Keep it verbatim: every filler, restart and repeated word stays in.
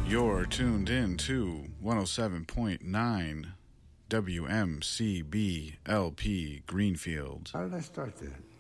You're tuned in to one oh seven point nine W M C B L P Greenfield. How did I start that?